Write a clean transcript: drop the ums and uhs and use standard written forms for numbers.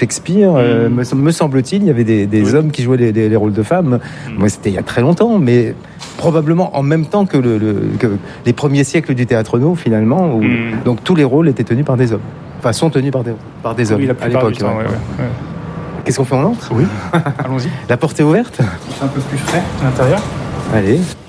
Shakespeare, me semble-t-il, il y avait des hommes qui jouaient les rôles de femmes. Moi, c'était il y a très longtemps, mais probablement en même temps que les premiers siècles du théâtre no, finalement, où donc tous les rôles étaient tenus par des hommes. Enfin, sont tenus par des hommes la à l'époque. temps, ouais. Qu'est-ce qu'on fait, on entre ? Oui, allons-y. La porte est ouverte ? C'est un peu plus frais à l'intérieur. Allez.